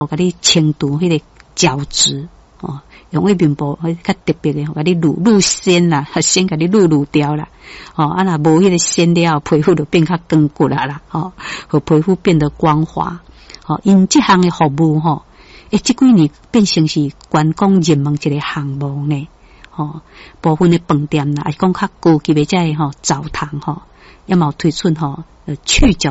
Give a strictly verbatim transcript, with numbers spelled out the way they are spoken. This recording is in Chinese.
我甲你清除迄个角质哦，用迄面部迄较特别的，甲你撸撸纤啦，先甲你撸撸掉啦。哦，啊若无迄个纤了，皮肤就变较光骨啦啦。哦，和皮肤变得光滑。哦，因这项的服务吼。哦诶，这几年变成是观光热门一个项目呢，吼，部分的饭店啦，还是讲较高级的这吼澡堂吼，也嘛有推出吼，呃去角。